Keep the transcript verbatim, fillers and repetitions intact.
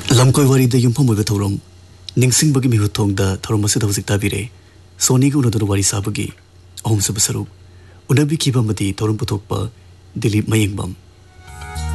लमकोई वारी द युम्फम ओइबा थौरम निंगसिंग बगी मिहु थोंग द थौरम मसे दवजिक ताबिरे सोनी गु उनदन वारी साबगी अहम सब सरुक उनबी किबा मदी थौरम पुथोकपा दिलीप मयंगबम